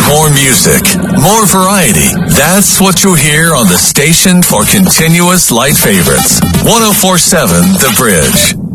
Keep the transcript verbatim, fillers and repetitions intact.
More music, more variety. That's what you hear on the station for continuous light favorites. one oh four point seven The Bridge.